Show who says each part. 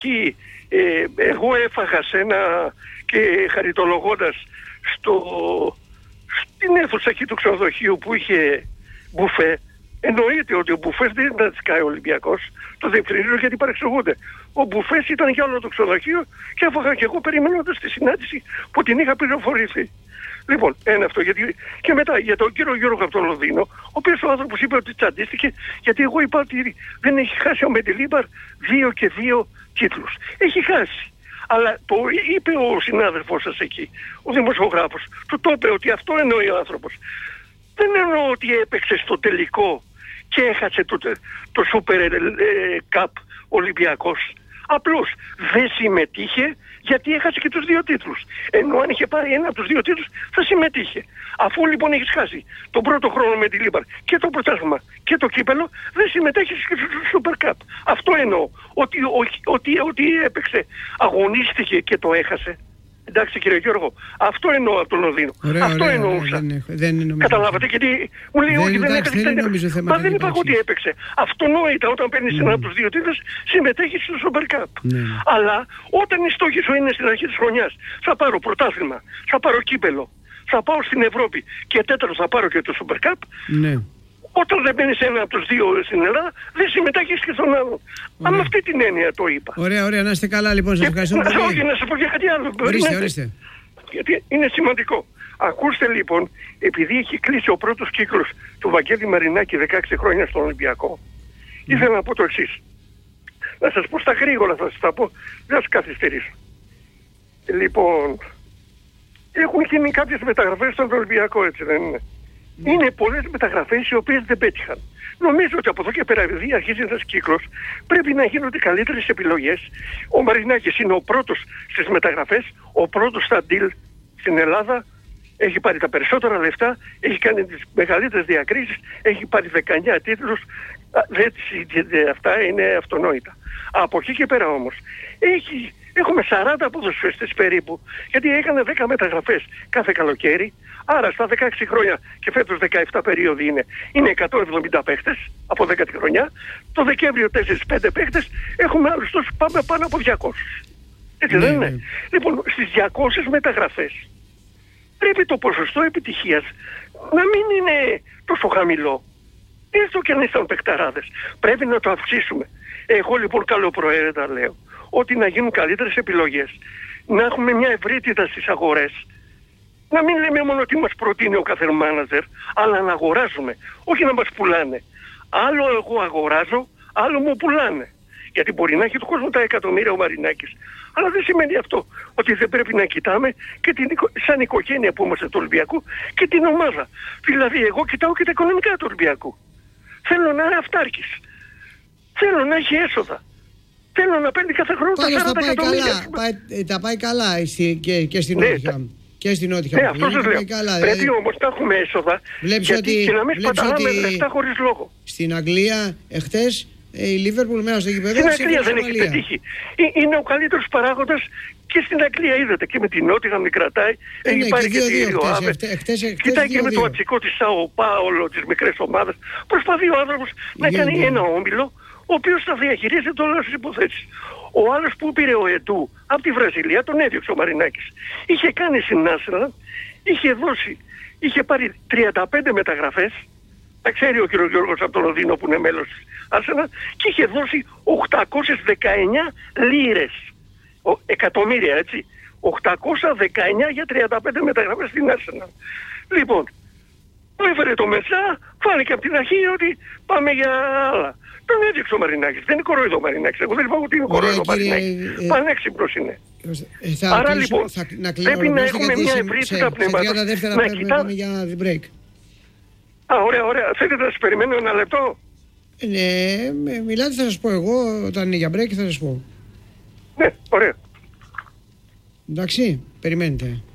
Speaker 1: Εγώ έφαγα σε ένα, και χαριτολογώντας, στην αίθουσα εκεί του ξενοδοχείου που είχε μπουφέ. Εννοείται ότι ο μπουφές δεν ήταν της ΚΑΕ Ολυμπιακός, το διευκρινίζω γιατί παρεξηγούνται. Ο μπουφές ήταν για όλο το ξενοδοχείο και έφαγα και εγώ περιμένοντας τη συνάντηση που την είχα πληροφορηθεί. Λοιπόν, ένα αυτό. Και μετά για τον κύριο Γιώργο από τον Λονδίνο, ο οποίος ο άνθρωπος είπε ότι τσαντίστηκε, γιατί εγώ είπα ότι δεν έχει χάσει ο Μεντιλίμπαρ 2 και 2 τίτλους. Έχει χάσει. Αλλά το είπε ο συνάδελφός σας εκεί, ο δημοσιογράφος, του το είπε ότι αυτό εννοεί ο άνθρωπος. Δεν εννοώ ότι έπαιξε στο τελικό και έχασε το Super Cup Ολυμπιακός. Απλώς δεν συμμετείχε γιατί έχασε και τους 2 τίτλους. Ενώ αν είχε πάρει ένα από τους 2 τίτλους θα συμμετείχε. Αφού λοιπόν έχεις χάσει τον πρώτο χρόνο με τη Λίμπαρ και το πρωτάθλημα και το κύπελο, δεν συμμετέχεις και στο Super Cup. Αυτό εννοώ. Ότι έπαιξε, αγωνίστηκε και το έχασε. Εντάξει κύριε Γιώργο, αυτό εννοώ από τον Λονδίνο. Αυτό εννοούσα. Καταλάβατε, γιατί μου λέει όχι δεν έπαιξε. Μα δεν είπα ότι έπαιξε. Αυτονόητα όταν παίρνεις ένα από τους 2 τίτλους συμμετέχεις στο Super Cup. Αλλά όταν η στόχη σου είναι στην αρχή της χρονιάς, θα πάρω πρωτάθλημα, θα πάρω κύπελο, θα πάω στην Ευρώπη και τέταρτο θα πάρω και το Super Cup. Όταν δεν παίρνεις ένα από τους 2 στην Ελλάδα, δεν συμμετέχεις και στον άλλο. Αν με αυτή την έννοια το είπα.
Speaker 2: Ωραία, να είστε καλά λοιπόν, σας ευχαριστώ πολύ.
Speaker 1: Όχι, να σας πω και κάτι άλλο.
Speaker 2: Ορίστε.
Speaker 1: Γιατί είναι σημαντικό. Ακούστε λοιπόν, επειδή έχει κλείσει ο πρώτος κύκλος του Βαγγέλη Μαρινάκη 16 χρόνια στον Ολυμπιακό, ήθελα να πω το εξής. Να σας πω στα γρήγορα, θα σας τα πω, δεν σας καθυστερήσω. Λοιπόν, έχουν γίνει κάποιες μεταγραφές στον Ολυμπιακό, έτσι δεν είναι? Είναι πολλές μεταγραφές οι οποίες δεν πέτυχαν. Νομίζω ότι από εδώ και πέρα, επειδή αρχίζει ένας κύκλος, πρέπει να γίνονται καλύτερες επιλογές. Ο Μαρινάκης είναι ο πρώτος στις μεταγραφές, ο πρώτος στα deal στην Ελλάδα, έχει πάρει τα περισσότερα λεφτά, έχει κάνει τις μεγαλύτερες διακρίσεις, έχει πάρει 19 τίτλους, αυτά είναι αυτονόητα. Από εκεί και πέρα όμως, έχουμε 40 ποδοσφαιριστές περίπου, γιατί έκανε 10 μεταγραφές κάθε καλοκαίρι. Άρα στα 16 χρόνια και φέτος 17 περίοδοι είναι 170 παίχτες από 10η χρονιά. Το Δεκέμβριο 4-5 παίχτες, έχουμε άλλους τόσους, πάμε πάνω από 200. Έτσι δεν είναι? Λοιπόν, στις 200 μεταγραφές πρέπει το ποσοστό επιτυχίας να μην είναι τόσο χαμηλό. Έστω και αν ήσταν παικταράδες. Πρέπει να το αυξήσουμε. Εγώ λοιπόν καλοπροαίρετα λέω ότι να γίνουν καλύτερες επιλογές. Να έχουμε μια ευρύτητα στις αγορές. Να μην λέμε μόνο τι μας προτείνει ο κάθε μάνατζερ, αλλά να αγοράζουμε, όχι να μας πουλάνε. Άλλο εγώ αγοράζω, άλλο μου πουλάνε. Γιατί μπορεί να έχει του κόσμου τα εκατομμύρια ο Μαρινάκης. Αλλά δεν σημαίνει αυτό ότι δεν πρέπει να κοιτάμε και σαν οικογένεια που είμαστε του Ολυμπιακού και την ομάδα. Δηλαδή εγώ κοιτάω και τα οικονομικά του Ολυμπιακού. Θέλω να είναι αυτάρκης. Θέλω να έχει έσοδα. Θέλω να παίρνει κάθε χρόνο τα 40 εκατομμύρια.
Speaker 2: Τα πάει καλά και στην Νότια. Και στην Νότια.
Speaker 1: Αυτό σας λέω. Πρέπει όμως να έχουμε έσοδα και να μην σπαταλάμε λεφτά χωρίς λόγο.
Speaker 2: Στην Αγγλία εχθές η Λίβερπουλ μέσα στο γήπεδο.
Speaker 1: Στην Αγγλία δεν έχει πετύχει. Είναι ο καλύτερος παράγοντας και στην Αγγλία, είδατε, και με την Νότια μην κρατάει. Έχει πάρει και τη Ριοάβε. Κοιτάει και με το ατσικό της Σάο Πάολο, τις μικρές ομάδες. Προσπαθεί ο άνθρωπος να κάνει ένα όμιλο, ο οποίος θα διαχειρίζεται όλες τις υποθέσεις. Ο άλλος που πήρε ο Ετού από τη Βραζιλία, τον έδιωξε ο Μαρινάκης. Είχε κάνει στην Άσελα, είχε πάρει 35 μεταγραφές. Τα ξέρει ο κ. Γιώργος από τον Λονδίνο που είναι μέλος της Άσελα, και είχε δώσει 819 λίρες. Εκατομμύρια, έτσι. 819 για 35 μεταγραφές στην Άσελα. Λοιπόν, έφερε το Μεσά, φάνηκε από την αρχή ότι πάμε για άλλα. Τον έδειξε ο Μαρινάκης. Δεν είναι κορόιδο ο Μαρινάκης. Εγώ δεν είπα ότι είναι κορόιδο ο Μαρινάκης. Πανέξυπνος είναι. Άρα λοιπόν πρέπει να έχουμε μια ευρύτητα πνεύματα.
Speaker 2: Να κοιτάμε για break.
Speaker 1: Ωραία. Θέλετε να σας περιμένω ένα λεπτό?
Speaker 2: Ναι, μιλάτε, θα σας πω εγώ. Όταν είναι για break θα σας πω.
Speaker 1: Ναι, ωραία.
Speaker 2: Εντάξει, περιμένετε.